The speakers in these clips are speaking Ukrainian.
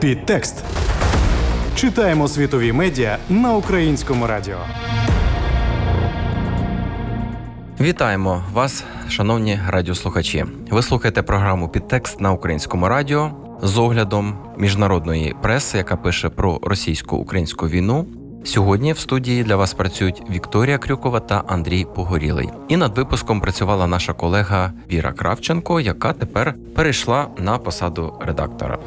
Підтекст. Читаємо світові медіа на українському радіо. Вітаємо вас, шановні радіослухачі. Ви слухаєте програму «Підтекст» на українському радіо з оглядом міжнародної преси, яка пише про російсько-українську війну. Сьогодні в студії для вас працюють Вікторія Крюкова та Андрій Погорілий. І над випуском працювала наша колега Віра Кравченко, яка тепер перейшла на посаду редактора.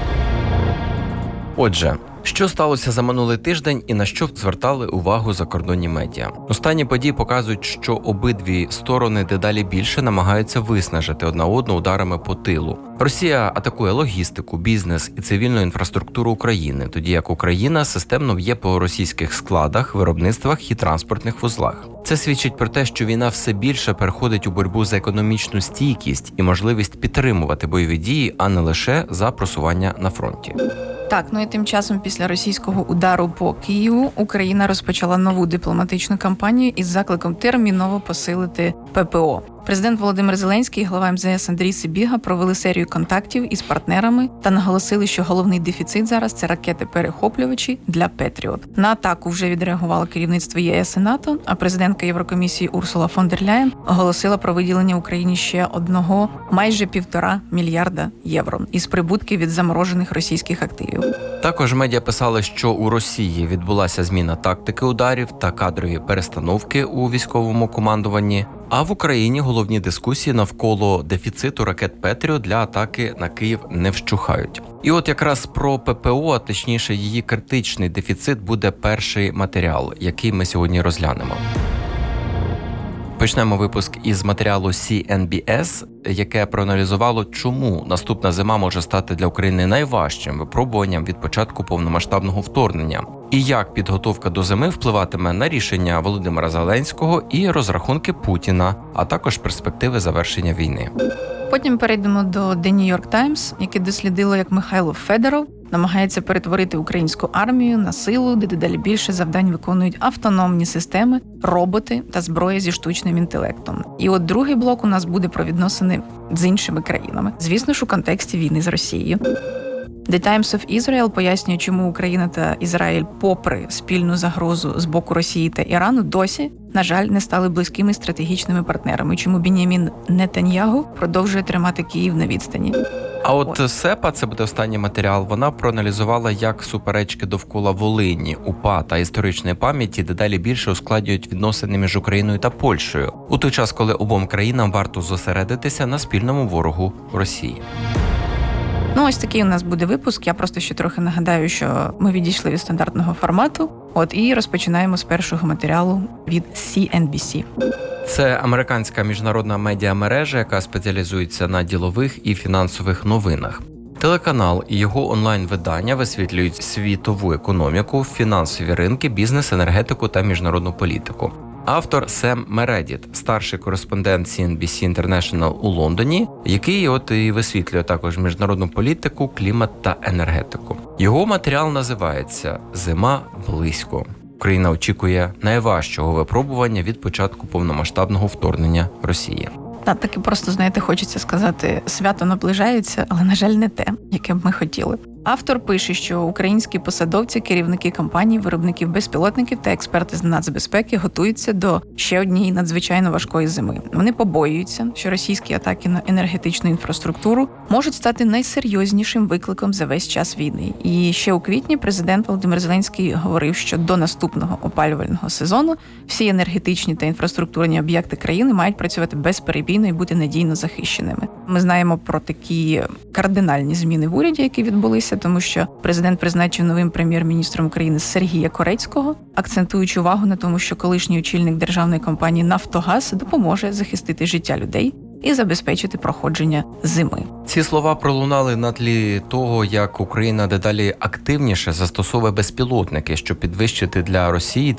Отже, що сталося за минулий тиждень і на що звертали увагу закордонні медіа? Останні події показують, що обидві сторони дедалі більше намагаються виснажити одна одну ударами по тилу. Росія атакує логістику, бізнес і цивільну інфраструктуру України, тоді як Україна системно б'є по російських складах, виробництвах і транспортних вузлах. Це свідчить про те, що війна все більше переходить у боротьбу за економічну стійкість і можливість підтримувати бойові дії, а не лише за просування на фронті. Так, і тим часом після російського удару по Києву Україна розпочала нову дипломатичну кампанію із закликом терміново посилити ППО. Президент Володимир Зеленський і глава МЗС Андрій Сибіга провели серію контактів із партнерами та наголосили, що головний дефіцит зараз – це ракети-перехоплювачі для Петріот. На атаку вже відреагувало керівництво ЄС і НАТО, а президентка Єврокомісії Урсула фон дер Ляєн оголосила про виділення Україні ще майже 1,5 мільярда євро із прибутків від заморожених російських активів. Також медіа писали, що у Росії відбулася зміна тактики ударів та кадрові перестановки у військовому командуванні, а в Україні головні дискусії навколо дефіциту ракет «Петріот» для атаки на Київ не вщухають. І от якраз про ППО, а точніше її критичний дефіцит, буде перший матеріал, який ми сьогодні розглянемо. Почнемо випуск із матеріалу CNBS, яке проаналізувало, чому наступна зима може стати для України найважчим випробуванням від початку повномасштабного вторгнення, і як підготовка до зими впливатиме на рішення Володимира Зеленського і розрахунки Путіна, а також перспективи завершення війни. Потім перейдемо до The New York Times, яке дослідило, як Михайло Федоров намагається перетворити українську армію на силу, де дедалі більше завдань виконують автономні системи, роботи та зброя зі штучним інтелектом. І от другий блок у нас буде про відносини з іншими країнами. Звісно ж, у контексті війни з Росією. The Times of Israel пояснює, чому Україна та Ізраїль, попри спільну загрозу з боку Росії та Ірану, досі, на жаль, не стали близькими стратегічними партнерами, чому Бен'ямін Нетаньягу продовжує тримати Київ на відстані. А от СЕПА, це буде останній матеріал, вона проаналізувала, як суперечки довкола Волині, УПА та історичної пам'яті дедалі більше ускладнюють відносини між Україною та Польщею, у той час, коли обом країнам варто зосередитися на спільному ворогу Росії. Ось такий у нас буде випуск. Я просто ще трохи нагадаю, що ми відійшли від стандартного формату. І розпочинаємо з першого матеріалу від CNBC. Це американська міжнародна медіамережа, яка спеціалізується на ділових і фінансових новинах. Телеканал і його онлайн-видання висвітлюють світову економіку, фінансові ринки, бізнес, енергетику та міжнародну політику. Автор Сем Мередіт, старший кореспондент CNBC International у Лондоні, який і висвітлює також міжнародну політику, клімат та енергетику. Його матеріал називається «Зима близько». Україна очікує найважчого випробування від початку повномасштабного вторгнення Росії. Так і просто, хочеться сказати, свято наближається, але, на жаль, не те, яке б ми хотіли. Автор пише, що українські посадовці, керівники компаній, виробників безпілотників та експерти з нацбезпеки готуються до ще однієї надзвичайно важкої зими. Вони побоюються, що російські атаки на енергетичну інфраструктуру можуть стати найсерйознішим викликом за весь час війни. І ще у квітні президент Володимир Зеленський говорив, що до наступного опалювального сезону всі енергетичні та інфраструктурні об'єкти країни мають працювати безперебійно і бути надійно захищеними. Ми знаємо про такі кардинальні зміни в уряді, які відбулися, тому що президент призначив новим прем'єр-міністром України Сергія Корецького, акцентуючи увагу на тому, що колишній очільник державної компанії «Нафтогаз» допоможе захистити життя людей і забезпечити проходження зими. Ці слова пролунали на тлі того, як Україна дедалі активніше застосовує безпілотники, щоб підвищити для Росії